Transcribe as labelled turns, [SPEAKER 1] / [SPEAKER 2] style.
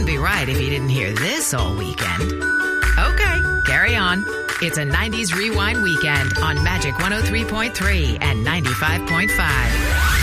[SPEAKER 1] be right if you didn't hear this all weekend. Okay, carry on. It's a 90s Rewind weekend on Magic 103.3 and 95.5.